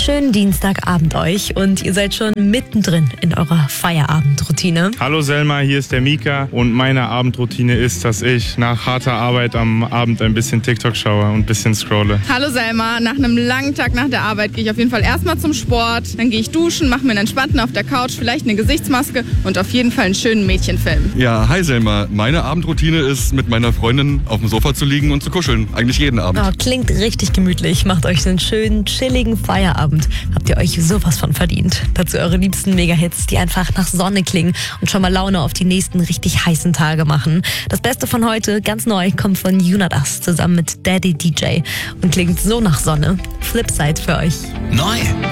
schönen Dienstagabend euch und ihr seid schon mittendrin in eurer Feierabendroutine. Hallo Selma, hier ist der Mika und meine Abendroutine ist, dass ich nach harter Arbeit am Abend ein bisschen TikTok schaue und ein bisschen scrolle. Hallo Selma, nach einem langen Tag nach der Arbeit gehe ich auf jeden Fall erstmal zum Sport, dann gehe ich duschen, mache mir einen entspannten auf der Couch, vielleicht eine Gesichtsmaske und auf jeden Fall einen schönen Mädchenfilm. Ja, hi Selma, meine Abendroutine ist, mit meiner Freundin auf dem Sofa zu liegen und zu kuscheln, eigentlich jeden Abend. Oh, klingt richtig gemütlich, macht euch einen schönen, chilligen Feierabend. Habt ihr euch sowas von verdient. Dazu eure liebsten Mega-Hits, die einfach nach Sonne klingen und schon mal Laune auf die nächsten richtig heißen Tage machen. Das Beste von heute, ganz neu, kommt von Yunadas zusammen mit Daddy DJ und klingt so nach Sonne. Flipside für euch. Neu